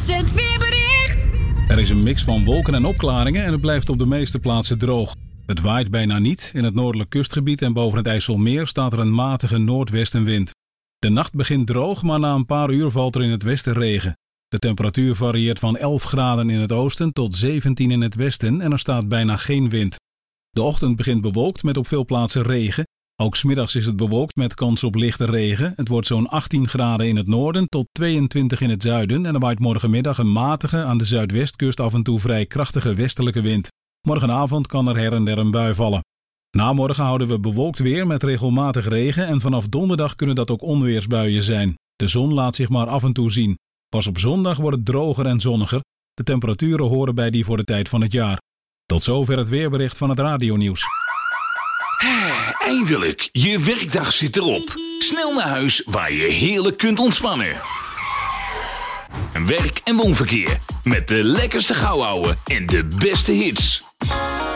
is het weerbericht. Er is een mix van wolken en opklaringen en het blijft op de meeste plaatsen droog. Het waait bijna niet. In het noordelijk kustgebied en boven het IJsselmeer staat er een matige noordwestenwind. De nacht begint droog, maar na een paar uur valt er in het westen regen. De temperatuur varieert van 11 graden in het oosten tot 17 in het westen en er staat bijna geen wind. De ochtend begint bewolkt met op veel plaatsen regen. Ook 's middags is het bewolkt met kans op lichte regen. Het wordt zo'n 18 graden in het noorden tot 22 in het zuiden en er waait morgenmiddag een matige, aan de zuidwestkust af en toe vrij krachtige westelijke wind. Morgenavond kan er her en der een bui vallen. Na morgen houden we bewolkt weer met regelmatig regen en vanaf donderdag kunnen dat ook onweersbuien zijn. De zon laat zich maar af en toe zien. Pas op zondag wordt het droger en zonniger. De temperaturen horen bij die voor de tijd van het jaar. Tot zover het weerbericht van het radionieuws. Eindelijk, je werkdag zit erop. Snel naar huis waar je heerlijk kunt ontspannen. Werk- en woonverkeer met de lekkerste gauwouwe en de beste hits.